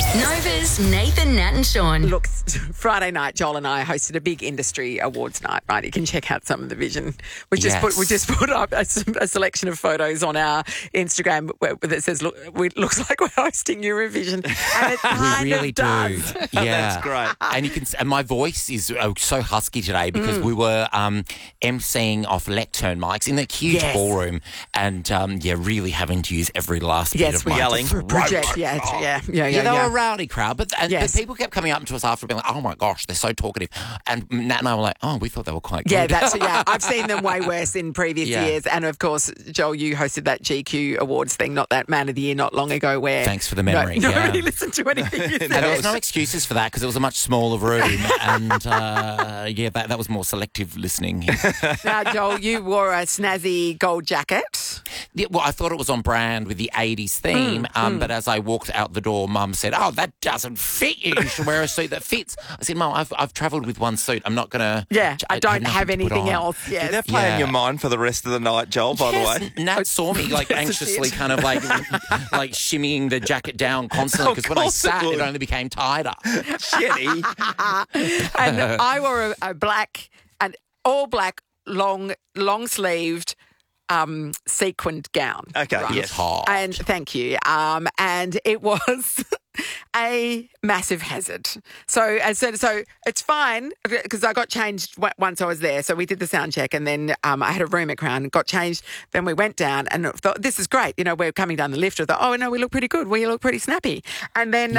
Nova's Nathan, Nat and Sean. Look, Friday night, Joel and I hosted a big industry awards night, right? You can check out some of the vision. We just put up a selection of photos on our Instagram that says, "Look, it looks like we're hosting Eurovision," and it kind We really of does. do. Yeah, That's great. And you can, and my voice is so husky today because we were emceeing off lectern mics in the huge ballroom, and really having to use every last bit of my yelling. Project, yeah, they were a rowdy crowd, but people kept coming up to us after being like, "Oh my gosh, they're so talkative," and Nat and I were like, "Oh, we thought they were quite good." Yeah, I've seen them way worse in previous years, and of course, Joel, you hosted that GQ Awards thing, not that Man of the Year, not long ago. Where thanks for the memory. Nobody listened to anything you said. And there was no excuses for that because it was a much smaller room, and that was more selective listening. Now, Joel, you wore a snazzy gold jacket. Yeah, well, I thought it was on brand with the 80s theme, but as I walked out the door, Mum said, "Oh, that doesn't fit you. You should wear a suit that fits." I said, "Mum, I've travelled with one suit. I'm not going to..." Yeah, I don't have anything else. Yes. Did that play in your mind for the rest of the night, Joel, by the way? Nat saw me anxiously kind of like shimmying the jacket down constantly because when I sat, it only became tighter. Jenny. And I wore a black, and all black, long-sleeved, sequined gown. Okay, right? yes. Hot. And thank you. And it was a massive hazard. So it's fine because I got changed once I was there. So we did the sound check, and then I had a room at Crown, got changed. Then we went down and thought, this is great. You know, we're coming down the lift. I thought, oh no, we look pretty good. We look pretty snappy. And then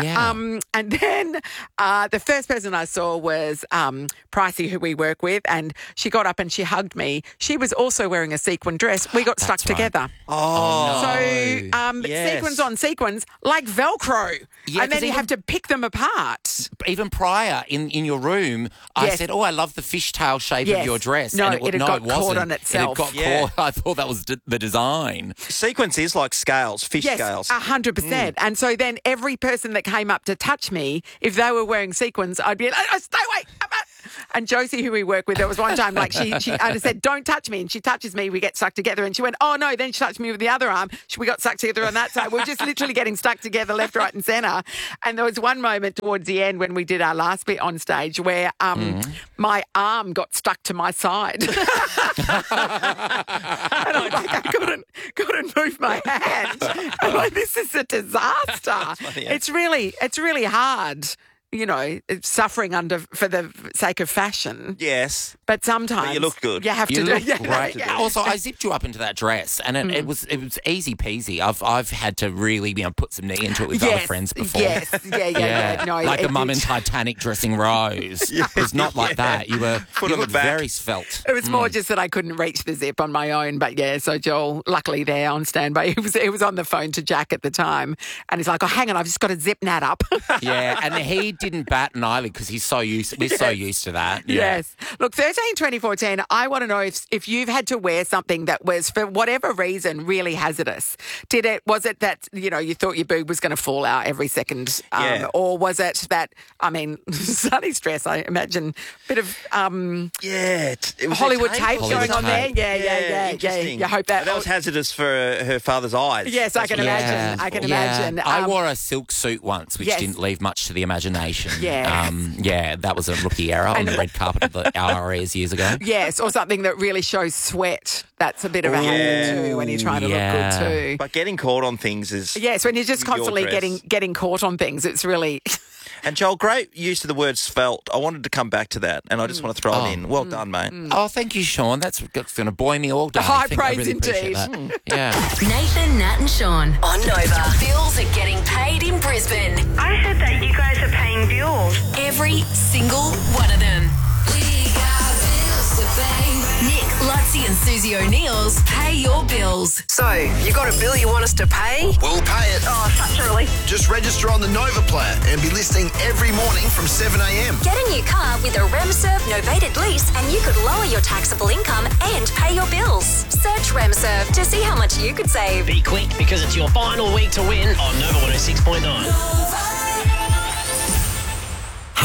the first person I saw was Pricey, who we work with, and she got up and she hugged me. She was also wearing a sequin dress. We got stuck together. Oh, So sequins on sequins like Velcro. Yeah, and then you have to pick them apart. Even prior in your room, I said, "Oh, I love the fishtail shape of your dress." No, and it got caught on itself. It got caught. I thought that was the design. sequence is like scales, fish scales. 100%. And so then every person that came up to touch me, if they were wearing sequins, I'd be like, "Oh, stay away." And Josie, who we work with, there was one time like I said, "Don't touch me," and she touches me, we get stuck together, and she went, "Oh no," then she touched me with the other arm, we got stuck together on that side. We were just literally getting stuck together left, right and centre. And there was one moment towards the end when we did our last bit on stage where my arm got stuck to my side. And I'm like, I couldn't move my hand. I'm like, this is a disaster. It's really hard. You know, suffering for the sake of fashion. Yes. But sometimes you look good. You have to You do look it. great. Yeah. Also, I zipped you up into that dress, and it was easy peasy. I've had to really put some knee into it with other friends before. Yes, yeah. No, like a mum in Titanic dressing Rose. It was not like that. You looked very svelte. It was more just that I couldn't reach the zip on my own. But yeah, so Joel, luckily there on standby, he was on the phone to Jack at the time, and he's like, "Oh, hang on, I've just got to zip Nat up." Yeah, and he didn't bat an eyelid because we're so used to that. Yeah. Yes. Look, 2014, I want to know if you've had to wear something that was, for whatever reason, really hazardous. Was it that, you thought your boob was going to fall out every second? Or was it that, Sunny's dress, I imagine, bit of it was Hollywood tape Hollywood going on there? tape. Yeah. Interesting. You hope that was hazardous for her father's eyes. Yes, I can imagine. I can imagine. I wore a silk suit once, which didn't leave much to the imagination. That was a rookie error on the red carpet of the RRAs years ago. Yes, or something that really shows sweat. That's a bit of a hazard too when you're trying to look good too. But getting caught on things is... Yes, when you're just constantly getting caught on things, it's really... And Joel, great use of the word svelte. I wanted to come back to that, and I just want to throw it in. Well done, mate. Oh, thank you, Sean. That's going to buoy me all day. High praise really indeed. Yeah. Nathan, Nat and Sean on Nova. Bills are getting paid in Brisbane. I heard that you guys are paying bills. Every single one of them. We got bills to pay. Nick, Lutzi and Susie O'Neill's Pay Your Bills. So, you got a bill you want us to pay? We'll pay it. Oh, such a relief. Just register on the Nova plan and be listening every morning from 7 a.m. Get a new car with a RemServe novated lease and you could lower your taxable income and pay your bills. Search RemServe to see how much you could save. Be quick because it's your final week to win on Nova 106.9.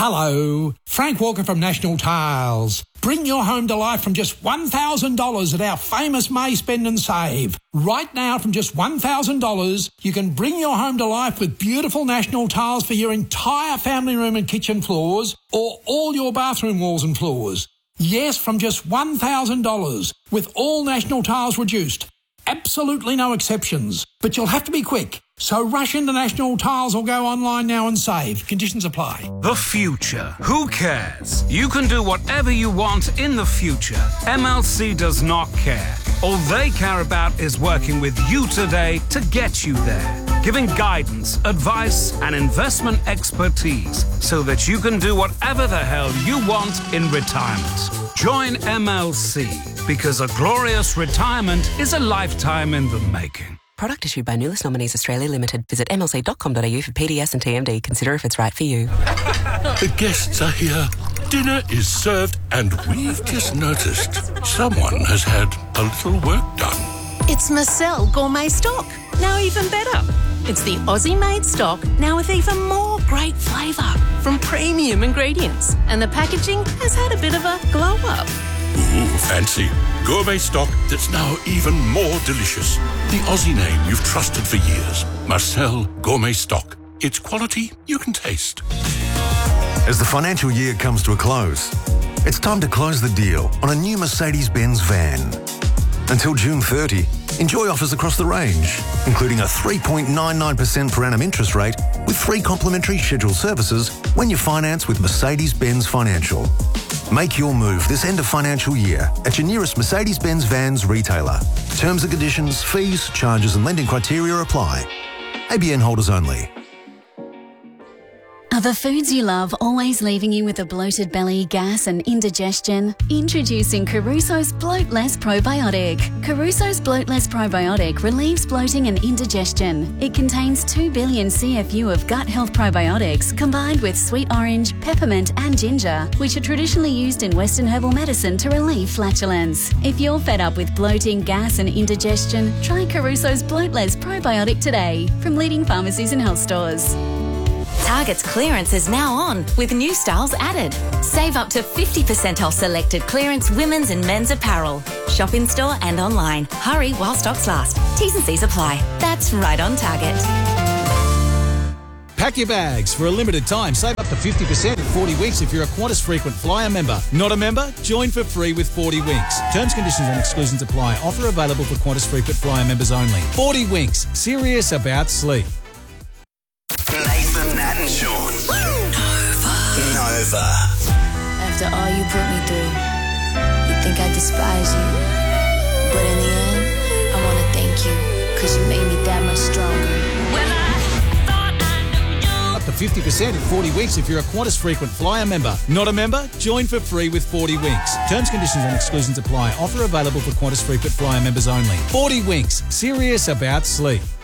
Hello, Frank Walker from National Tiles. Bring your home to life from just $1,000 at our famous May Spend and Save. Right now, from just $1,000, you can bring your home to life with beautiful National Tiles for your entire family room and kitchen floors, or all your bathroom walls and floors. Yes, from just $1,000, with all National Tiles reduced. Absolutely no exceptions. But you'll have to be quick. So rush into National Tiles or go online now and save. Conditions apply. The future. Who cares? You can do whatever you want in the future. MLC does not care. All they care about is working with you today to get you there. Giving guidance, advice, and investment expertise so that you can do whatever the hell you want in retirement. Join MLC because a glorious retirement is a lifetime in the making. Product issued by Nulis Nominees Australia Limited. Visit mlc.com.au for PDS and TMD. Consider if it's right for you. The guests are here. Dinner is served, and we've just noticed someone has had a little work done. It's Marcel Gourmet Stock. Now even better. It's the Aussie-made stock, now with even more great flavour from premium ingredients. And the packaging has had a bit of a glow-up. Ooh, fancy. Gourmet stock that's now even more delicious. The Aussie name you've trusted for years. Marcel Gourmet Stock. It's quality you can taste. As the financial year comes to a close, it's time to close the deal on a new Mercedes-Benz van. Until June 30, enjoy offers across the range, including a 3.99% per annum interest rate with 3 complimentary scheduled services when you finance with Mercedes-Benz Financial. Make your move this end of financial year at your nearest Mercedes-Benz Vans retailer. Terms and conditions, fees, charges and lending criteria apply. ABN holders only. Are the foods you love always leaving you with a bloated belly, gas and indigestion? Introducing Caruso's Bloatless Probiotic. Caruso's Bloatless Probiotic relieves bloating and indigestion. It contains 2 billion CFU of gut health probiotics combined with sweet orange, peppermint and ginger, which are traditionally used in Western herbal medicine to relieve flatulence. If you're fed up with bloating, gas and indigestion, try Caruso's Bloatless Probiotic today from leading pharmacies and health stores. Target's clearance is now on with new styles added. Save up to 50% off selected clearance women's and men's apparel. Shop in store and online. Hurry while stocks last. T's and C's apply. That's right on Target. Pack your bags for a limited time. Save up to 50% in 40 weeks if you're a Qantas frequent flyer member. Not a member? Join for free with 40 Winks. Terms, conditions and exclusions apply. Offer available for Qantas frequent flyer members only. 40 Winks. Serious about sleep. Nathan, Nat and Sean. Nova. After all you put me through, you think I despise you. But in the end, I want to thank you, because you made me that much stronger. Up to 50% in 40 weeks if you're a Qantas frequent flyer member. Not a member? Join for free with 40 Winks. Terms, conditions and exclusions apply. Offer available for Qantas frequent flyer members only. 40 Winks. Serious about sleep.